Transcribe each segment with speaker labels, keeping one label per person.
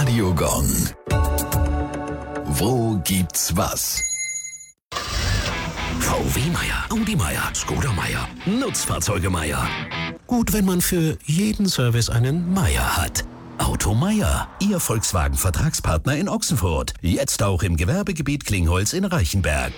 Speaker 1: Radiogong. Wo gibt's was?
Speaker 2: VW Meier, Audi Meier, Skoda Meier, Nutzfahrzeuge Meier. Gut, wenn man für jeden Service einen Meier hat. Auto Meier, Ihr Volkswagen-Vertragspartner in Ochsenfurt. Jetzt auch im Gewerbegebiet Klingholz in Reichenberg.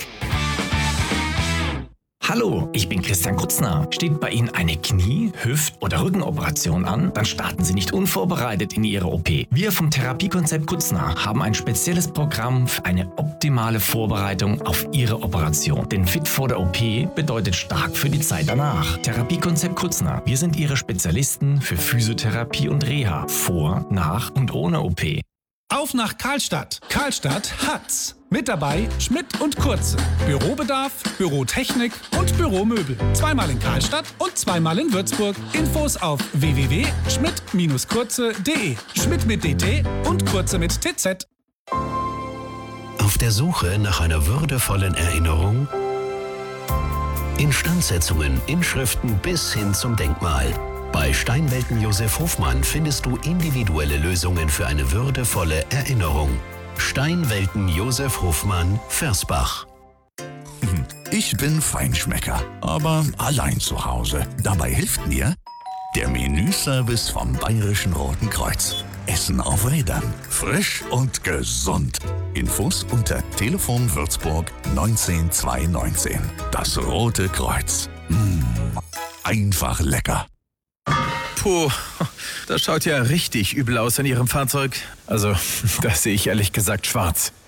Speaker 3: Hallo, ich bin Christian Kutzner. Steht bei Ihnen eine Knie-, Hüft- oder Rückenoperation an? Dann starten Sie nicht unvorbereitet in Ihre OP. Wir vom Therapiekonzept Kutzner haben ein spezielles Programm für eine optimale Vorbereitung auf Ihre Operation. Denn fit vor der OP bedeutet stark für die Zeit danach. Therapiekonzept Kutzner. Wir sind Ihre Spezialisten für Physiotherapie und Reha. Vor, nach und ohne OP.
Speaker 4: Auf nach Karlstadt. Karlstadt hat's. Mit dabei Schmidt und Kurze. Bürobedarf, Bürotechnik und Büromöbel. Zweimal in Karlstadt und zweimal in Würzburg. Infos auf www.schmidt-kurze.de. Schmidt mit DT und Kurze mit TZ.
Speaker 2: Auf der Suche nach einer würdevollen Erinnerung? Instandsetzungen, Inschriften bis hin zum Denkmal. Bei Steinwelten Josef Hofmann findest du individuelle Lösungen für eine würdevolle Erinnerung. Steinwelten Josef Hofmann, Versbach.
Speaker 1: Ich bin Feinschmecker, aber allein zu Hause. Dabei hilft mir der Menüservice vom Bayerischen Roten Kreuz. Essen auf Rädern. Frisch und gesund. Infos unter Telefon Würzburg 19219. Das Rote Kreuz. Einfach lecker.
Speaker 5: Puh, das schaut ja richtig übel aus an Ihrem Fahrzeug. Also, da sehe ich ehrlich gesagt schwarz.